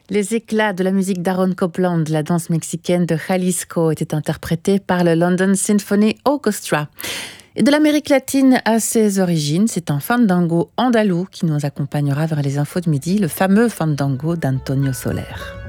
Les éclats de la musique d'Aaron Copland, la danse mexicaine de Jalisco, étaient interprétés par le London Symphony Orchestra. Et de l'Amérique latine à ses origines, c'est un fandango andalou qui nous accompagnera vers les infos de midi, le fameux fandango d'Antonio Soler.